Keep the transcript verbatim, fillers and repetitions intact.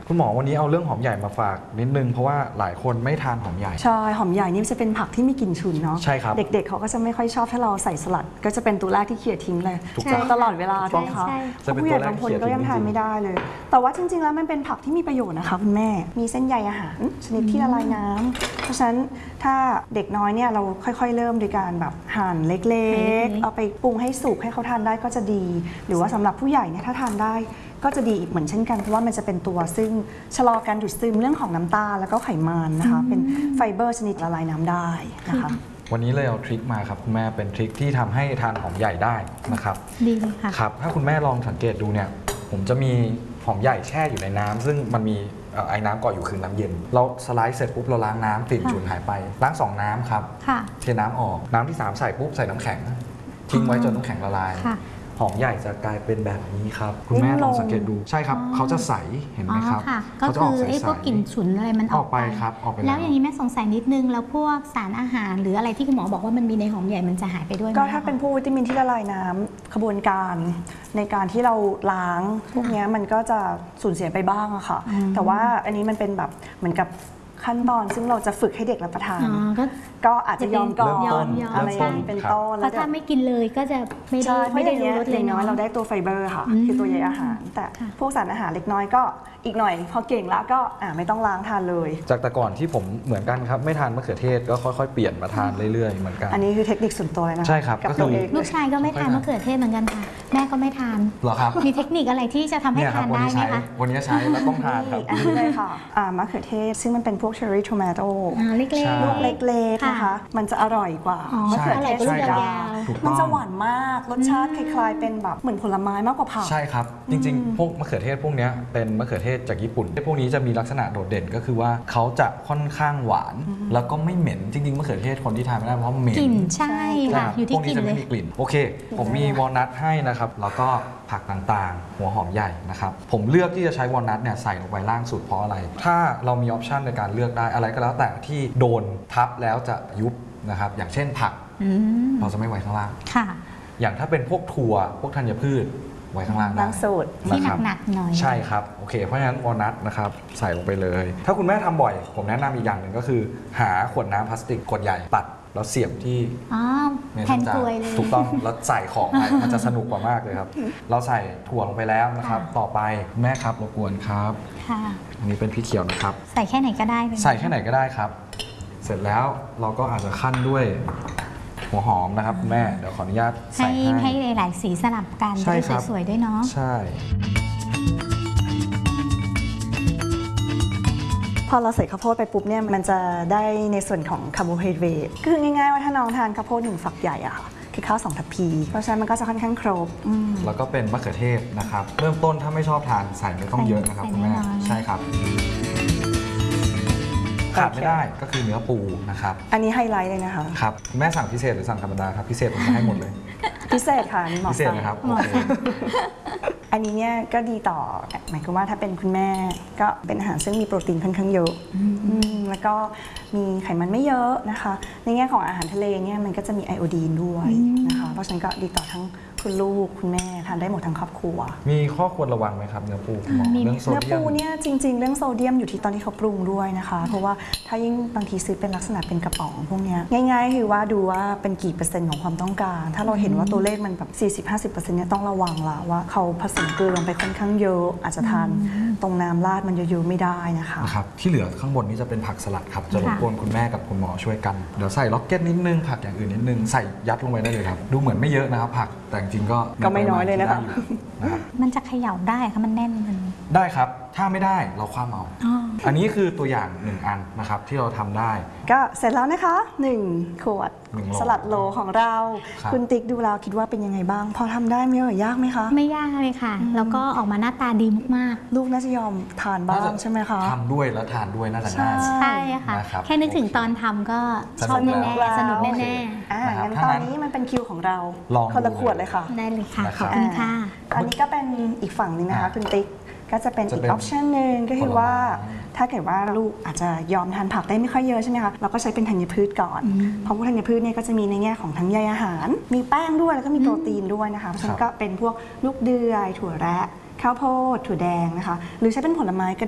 คุณหมอวันนี้เอาเรื่องหอมใหญ่มาฝากนิดนึงเพราะว่าหลายคนไม่ทานหอมใหญ่ใช่หอมใหญ่นี่จะเป็นผักที่มีกลิ่นฉุนเนาะใช่ครับเด็กๆเขาก็จะไม่ค่อยชอบถ้าเราใส่สลัดก็จะเป็นตัวแรกที่เขี่ยทิ้งเลยตลอดเวลาใช่ไหมคะผู้ใหญ่บางคนก็ยังทานไม่ได้เลยแต่ว่าจริงๆแล้วมันเป็นผักที่มีประโยชน์นะคะคุณแม่มีเส้นใยอาหารชนิดที่ละลายน้ำเพราะฉะนั้นถ้าเด็กน้อยเนี่ยเราค่อยๆเริ่มโดยการแบบหั่นเล็กๆเอาไปปรุงให้สุกให้เขาทานได้ก็จะดีหรือว่าสำหรับผู้ใหญ่เนี่ยถ้าทานได้ก็จะดีอีกเหมือนเช่นกันเพราะว่ามันจะเป็นตัวซึ่งชะลอการดูดซึมเรื่องของน้ำตาลแล้วก็ไขมันนะคะเป็นไฟเบอร์ชนิดละลายน้ำได้นะคะวันนี้เลยเอาทริคมาครับคุณแม่เป็นทริคที่ทำให้ทานหอมใหญ่ได้นะครับดีเลยค่ะครับถ้าคุณแม่ลองสังเกตดูเนี่ยผมจะมีหอมใหญ่แช่อยู่ในน้ำซึ่งมันมีไอ้น้ำเกาะอยู่คือน้ำเย็นเราสไลด์เสร็จปุ๊บเราล้างน้ำกลิ่นฉุนหายไปล้างสองน้ำครับเทน้ำออกน้ำที่สามใส่ปุ๊บใส่น้ำแข็งทิ้งไว้จนน้ำแข็งละลายหอมใหญ่จะกลายเป็นแบบนี้ครับคุณแม่ลองสังเกตดูใช่ครับเขาจะใสเห็นไหมครับก็คือไอ้พวกกลิ่นฉุนอะไรมันออกไปครับออกไปแล้วอย่างนี้แม่สงสัยนิดนึงแล้วพวกสารอาหารหรืออะไรที่คุณหมอบอกว่ามันมีในหอมใหญ่มันจะหายไปด้วยก็ถ้าเป็นพวกวิตามินที่ละลายน้ำขบวนการในการที่เราล้างพวกนี้มันก็จะสูญเสียไปบ้างอะค่ะแต่ว่าอันนี้มันเป็นแบบเหมือนกับขั้นตอนซึ่งเราจะฝึกให้เด็กรับประทานก็อาจจะยอมก่อนอะไรอย่างนี้เป็นต้นเพราะถ้าไม่กินเลยก็จะไม่ได้ไม่ได้รู้รสเลยน้อยเราได้ตัวไฟเบอร์ค่ะคือตัวใยอาหารแต่พวกสารอาหารเล็กน้อยก็อีกหน่อยพอเก่งแล้วก็ไม่ต้องล้างทานเลยจากแต่ก่อนที่ผมเหมือนกันครับไม่ทานมะเขือเทศก็ค่อยๆเปลี่ยนมาทานเรื่อยๆเหมือนกันอันนี้คือเทคนิคส่วนตัวเลยนะใช่ครับก็คือลูกชายก็ไม่ทานมะเขือเทศเหมือนกันค่ะแม่ก็ไม่ทานเหรอครับมีเทคนิคอะไรที่จะทำให้ทานได้ไหมคะวันนี้ใช้แล้วต้องทานครับอันนี้เลยค่ะมะเขือเทศซึ่งมันเป็นพวกเชอร์รี่ทอมาโต้เล็กๆลูกเล็กๆนะคะมันจะอร่อยกว่ามะเขือเทศลูกยาวมันจะหวานมากรสชาติคล้ายๆเป็นแบบเหมือนผลไม้มากกว่าผักใช่ครับจริงๆพวกมะเขือเทศพวกนี้เป็นมะเขือเทศจากญี่ปุ่นพวกนี้จะมีลักษณะโดดเด่นก็คือว่าเขาจะค่อนข้างหวานแล้วก็ไม่เหม็นจริงๆมะเขือเทศคนที่ทานไม่ได้เพราะเหม็นกลิ่นใช่ค่ะอยู่ที่กลิ่นเลยพวกนี้จะไม่มีกลิ่นโอเคผมมีวอลนัทให้นะครับแล้วก็ผักต่างๆหัวหอมใหญ่นะครับผมเลือกที่จะใช้วอลนัทเนี่ยใส่ลงไปล่างสุดเพราะอะไรถ้าเรามีออปชันในการเลือกได้อะไรก็แล้วแต่ที่โดนทับแล้วจะยุบนะครับอย่างเช่นผักเราจะไม่ไว้ข้างล่างอย่างถ้าเป็นพวกถั่วพวกธัญพืชไว้ข้างล่างได้สูตรที่หนักๆหน่อยใช่ครับโอเคเพราะฉะนั้นวอลนัทนะครับใส่ลงไปเลยถ้าคุณแม่ทำบ่อยผมแนะนำอีกอย่างหนึ่งก็คือหาขวดน้ำพลาสติกขวดใหญ่ตัดแล้วเสียบที่แทนกล้วยเลยถูกต้องแล้วใส่ของไปมันจะสนุกกว่ามากเลยครับเราใส่ถั่วลงไปแล้วนะครับต่อไปแม่ครับรบกวนครับอันนี้เป็นพริกเขียวนะครับใส่แค่ไหนก็ได้ใส่แค่ไหนก็ได้ครับเสร็จแล้วเราก็อาจจะขั้นด้วยหัวหอมนะครับแม่เดี๋ยวขออนุญาตใส่ให้ให้หลายสีสลับกันจะได้สวยๆด้วยเนาะใช่พอเราใส่ข้าวโพดไปปุ๊บเนี่ยมันจะได้ในส่วนของคาร์โบไฮเดรตคือง่ายๆว่าถ้าน้องทานข้าวโพดหนึ่งฝักใหญ่อะค่ะคือข้าวสองทัพพีเพราะฉะนั้นมันก็จะค่อนข้างครบแล้วก็เป็นมะเขือเทศนะครับเริ่มต้นถ้าไม่ชอบทานใส่ไม่ต้องเยอะนะครับคุณแม่ใช่ครับขาดไม่ได้ก็คือเนื้อปูนะครับอันนี้ไฮไลท์เลยนะคะครับแม่สั่งพิเศษหรือสั่งธรรมดาครับพิเศษผมจะให้หมดเลยพิเศษค่ะพิเศษนะครับอันนี้เนี่ยก็ดีต่อหมายความว่าถ้าเป็นคุณแม่ก็เป็นอาหารซึ่งมีโปรตีนค่อนข้างเยอะแล้วก็มีไขมันไม่เยอะนะคะในแง่ของอาหารทะเลเนี่ยมันก็จะมีไอโอดีนด้วยนะคะเพราะฉะนั้นก็ดีต่อทั้งคุณลูกคุณแม่ทานได้หมดทั้งครอบครัวมีข้อควรระวังไหมครับเนื้อปูเรื่องโซเดียมเนื้อปูเนี่ยจริงๆเรื่องโซเดียมอยู่ที่ตอนที่เขาปรุงด้วยนะคะเพราะว่าถ้ายิ่งบางทีซื้อเป็นลักษณะเป็นกระป๋องพวกนี้ง่ายๆคือว่าดูว่าเป็นกี่เปอร์เซ็นต์ของความต้องการถ้าเราเห็นว่าตัวเลขมันแบบ สี่สิบถึงห้าสิบเปอร์เซ็นต์ เนี่ยต้องระวังละว่าเขาผสมเกลือลงไปค่อนข้างเยอะอาจจะทานตรงน้ำราดมันเยอะๆไม่ได้นะคะนะครับที่เหลือข้างบนนี้จะเป็นผักสลัดครับจะรบกวนคุณแม่กับคุณหมอช่วยกันเดี๋ยวใส่ล็อกเก็ตนิดนึงผักอย่างอื่นนิดนึงใส่ยัดลงไปได้เลยครับดูเหมือนไม่เยอะนะครับผักแต่จริงก็ก็ไม่น้อยเลยนะคะมันจะเขย่าได้ค่ะมันแน่นมันได้ครับถ้าไม่ได้เราคว้าเอาอันนี้คือตัวอย่างหนึ่งอันนะครับที่เราทำได้ก็เสร็จแล้วนะคะหนึ่งขวดสลัดโลของเราคุณติ๊กดูแล้วคิดว่าเป็นยังไงบ้างพอทำได้ไหมเอ่ยยากไหมคะไม่ยากเลยค่ะแล้วก็ออกมาหน้าตาดีมากๆลูกน่าจะยอมทานบ้างใช่ไหมคะทำด้วยแล้วทานด้วยน่าจะง่ายใช่ค่ะแค่นึกถึงตอนทำก็ชอบแน่ๆสนุกแน่ๆงั้นตอนนี้มันเป็นคิวของเราคนละขวดเลยค่ะได้เลยค่ะขอบคุณค่ะอันนี้ก็เป็นอีกฝั่งนึงนะคะคุณติ๊กก็จะเป็นอีกออปชันหนึ่งก็คือว่าถ้าเกิดว่าลูกอาจจะยอมทานผักได้ไม่ค่อยเยอะใช่ไหมคะเราก็ใช้เป็นธัญพืชก่อนเพราะพวกธัญพืชเนี่ยก็จะมีในแง่ของทั้งใยอาหารมีแป้งด้วยแล้วก็มีโปรตีนด้วยนะคะเพราะฉะนั้นก็เป็นพวกลูกเดือยถั่วแระข้าวโพดถั่วแดงนะคะหรือใช้เป็นผลไม้ก็